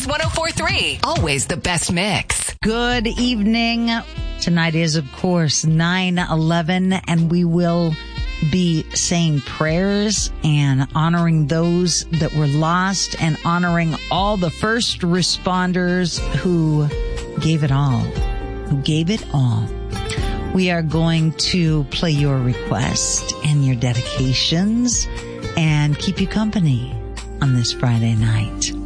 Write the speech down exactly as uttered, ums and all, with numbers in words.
one oh four point three. Always the best mix. Good evening. Tonight is, of course, nine eleven, and we will be saying prayers and honoring those that were lost and honoring all the first responders who gave it all, who gave it all. We are going to play your request and your dedications and keep you company on this Friday night.